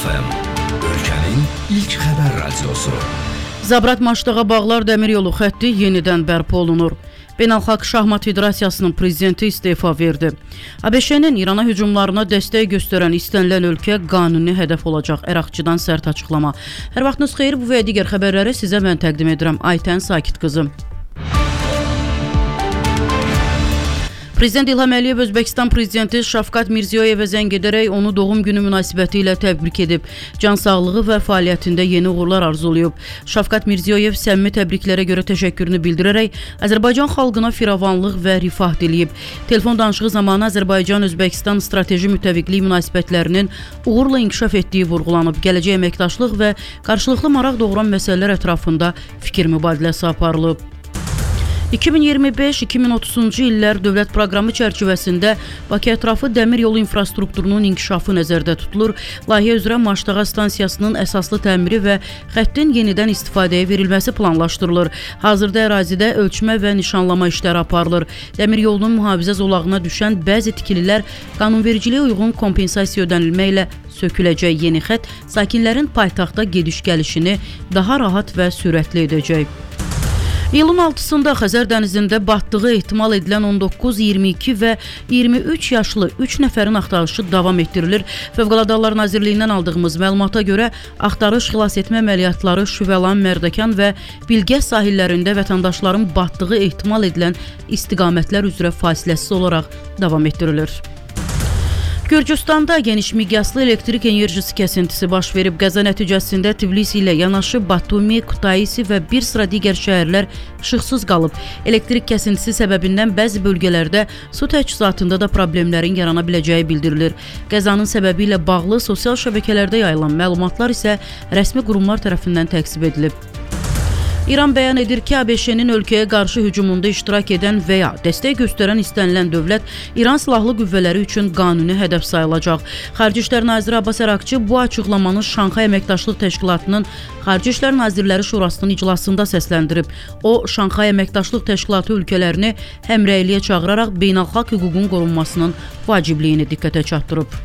FM, ölkənin ilk xəbər radiosu. Zabrat Maşdağa Bağlar Dəmiryolu xətti yenidən bərpa olunur. Beynəlxalq Şahmat Federasiyasının prezidenti istefa verdi. ABŞ-nin İrana hücumlarına dəstək göstərən istənilən ölkə qanuni hədəf olacaq. Əraqçıdan sərt açıqlama. Hər vaxtınız xeyir, bu və digər xəbərləri sizə mən təqdim edirəm. Aytən Sakit qızım. Prezident İlham Əliyev Özbəkistan prezidenti Şavkat Mirziyoyevə zəng edərək onu doğum günü münasibəti ilə təbrik edib. Can sağlığı və fəaliyyətində yeni uğurlar arzulayıb. Şavkat Mirziyoyev səmimi təbriklərə görə təşəkkürünü bildirərək Azərbaycan xalqına firavanlıq və rifah diləyib. Telefon danışığı zamanı Azərbaycan-Özbəkistan strateji müttəfiqlik münasibətlərinin uğurla inkişaf etdiyi vurğulanıb. Gələcək əməkdaşlıq və qarşılıqlı maraq doğuran məsələlər ətrafında fikir mübadiləsi aparılıb. 2025-2030-cu illər dövlət proqramı çərçivəsində Bakı ətrafı dəmir yolu infrastrukturunun inkişafı nəzərdə tutulur. Layihə üzrə Maşdağa stansiyasının əsaslı təmiri və xəttin yenidən istifadəyə verilməsi planlaşdırılır. Hazırda ərazidə ölçmə və nişanlama işləri aparılır. Dəmir yolunun mühafizə zolağına düşən bəzi tikililər qanunvericiliyə uyğun kompensasiya ödənilməklə söküləcək. Yeni xətt sakinlərin paytaxta gediş-gəlişini daha rahat və sürətli edəcək. İyulun 6-sında Xəzər dənizində batdığı ehtimal edilən 19, 22 və 23 yaşlı 3 nəfərin axtarışı davam etdirilir. Fövqəladə Hallar Nazirliyindən aldığımız məlumata görə axtarış xilas etmə əməliyyatları Şüvəlan, Mərdəkan və Bilgə sahillərində vətəndaşların batdığı ehtimal edilən istiqamətlər üzrə fasiləsiz olaraq davam etdirilir. Gürcüstanda geniş miqyaslı elektrik enerjisi kəsintisi baş verib. Qəza nəticəsində Tbilisi ilə yanaşı Batumi, Kutaisi və bir sıra digər şəhərlər işıqsız qalıb. Elektrik kəsintisi səbəbindən bəzi bölgələrdə su təchizatında da problemlərin yarana biləcəyi bildirilir. Qəzanın səbəbi ilə bağlı sosial şəbəkələrdə yayılan məlumatlar isə rəsmi qurumlar tərəfindən təksib edilib. İran bəyan edir ki, ABŞ-nin ölkəyə qarşı hücumunda iştirak edən və ya dəstək göstərən istənilən dövlət İran silahlı qüvvələri üçün qanuni hədəf sayılacaq. Xarici İşlər Naziri Abbas Əraqçı bu açıqlamanı Şanxay Əməkdaşlıq Təşkilatının Xarici İşlər Nazirləri Şurasının iclasında səsləndirib. O, Şanxay Əməkdaşlıq Təşkilatı ölkələrini həmrəyliyə çağıraraq beynəlxalq hüququn qorunmasının vacibliyini diqqətə çatdırıb.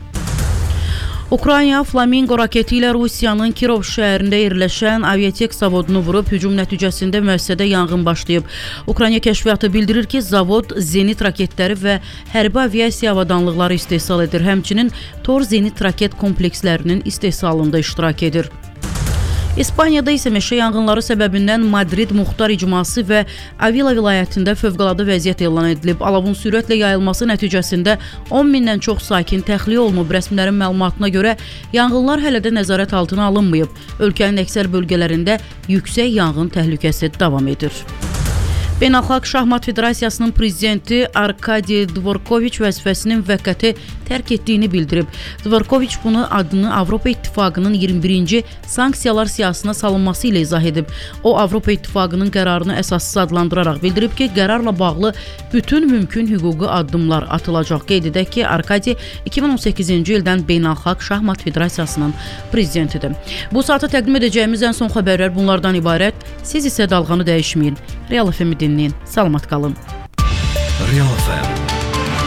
Ukrayna Flamingo raketi ilə Rusiyanın Kirov şəhərində yerləşən aviatek zavodunu vurub. Hücum nəticəsində müəssisədə yanğın başlayıb. Ukrayna kəşfiyyatı bildirir ki, zavod zenit raketləri və hərbi aviasiya avadanlıqları istehsal edir. Həmçinin Tor zenit raket komplekslərinin istehsalında iştirak edir. İspaniyada isə meşə yanğınları səbəbindən Madrid Muxtar İcması və Avila vilayətində fövqəladə vəziyyət elan edilib. Alovun sürətlə yayılması nəticəsində 10 mindən çox sakin təxliyə olunub. Rəsmilərin məlumatına görə yanğınlar hələ də nəzarət altına alınmayıb. Ölkənin əksər bölgələrində yüksək yanğın təhlükəsi davam edir. Beynəlxalq Şahmat Federasiyasının prezidenti Arkadiy Dvorkoviç vəzifəsinin müvəqqəti tərk etdiyini bildirib. Dvorkoviç bunu adını Avropa İttifaqının 21-ci sanksiyalar siyahısına salınması ilə izah edib. O, Avropa İttifaqının qərarını əsassız adlandıraraq bildirib ki, qərarla bağlı bütün mümkün hüquqi addımlar atılacaq. Qeyd edək ki, Arkadiy 2018-ci ildən Beynəlxalq Şahmat Federasiyasının prezidentidir. Bu saata təqdim edəcəyimiz ən son xəbərlər bunlardan ibarət. Siz isə dalğanı dəyişməyin. Real FM-i dinləyin. Salamat qalın. Real FM